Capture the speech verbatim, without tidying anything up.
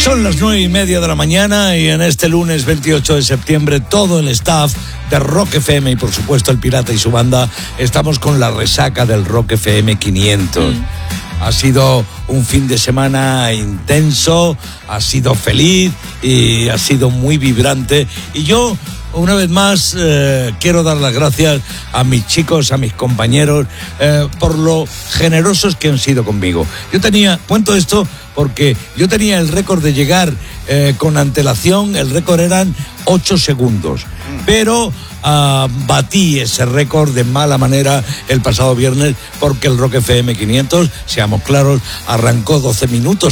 Son las nueve y media de la mañana y en este lunes veintiocho de septiembre todo el staff de Rock F M y por supuesto el Pirata y su banda estamos con la resaca del Rock F M quinientos. Mm. Ha sido un fin de semana intenso, ha sido feliz y ha sido muy vibrante y yo una vez más eh, quiero dar las gracias a mis chicos, a mis compañeros eh, por lo generosos que han sido conmigo. Yo tenía, cuento esto porque yo tenía el récord de llegar eh, con antelación, el récord eran ocho segundos, pero uh, batí ese récord de mala manera el pasado viernes porque el Rock F M quinientos, seamos claros, arrancó doce minutos